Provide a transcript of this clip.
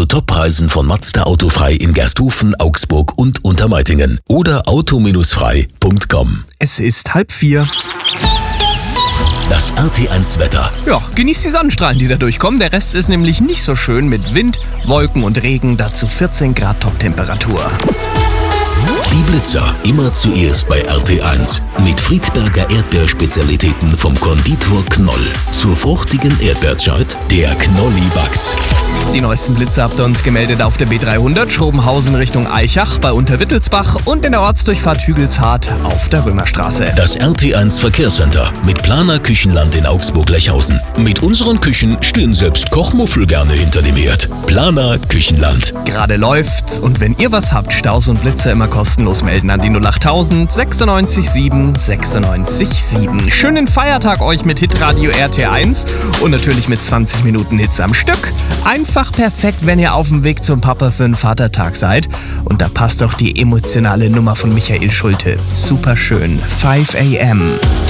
zu Toppreisen von Mazda Autofrei in Gersthofen, Augsburg und Untermeitingen oder auto-frei.com. Es ist 3:30. Das RT1 Wetter. Ja, genießt die Sonnenstrahlen, die da durchkommen. Der Rest ist nämlich nicht so schön mit Wind, Wolken und Regen. Dazu 14 Grad Toptemperatur. Die Blitzer immer zuerst bei RT1 mit Friedberger Erdbeerspezialitäten vom Konditor Knoll. Zur fruchtigen Erdbeerzeit, der Knolli backt's. Die neuesten Blitze habt ihr uns gemeldet auf der B300 Schrobenhausen Richtung Eichach bei Unterwittelsbach und in der Ortsdurchfahrt Hügelshardt auf der Römerstraße. Das RT1 Verkehrscenter mit Planer Küchenland in Augsburg-Lechhausen. Mit unseren Küchen stehen selbst Kochmuffel gerne hinter dem Herd. Planer Küchenland. Gerade läuft's und wenn ihr was habt, Staus und Blitze immer kostenlos melden an die 08000 96 7 96 7. Schönen Feiertag euch mit Hitradio RT1 und natürlich mit 20 Minuten Hits am Stück. Einfach perfekt, wenn ihr auf dem Weg zum Papa für den Vatertag seid. Und da passt auch die emotionale Nummer von Michael Schulte. Super schön. 5 AM.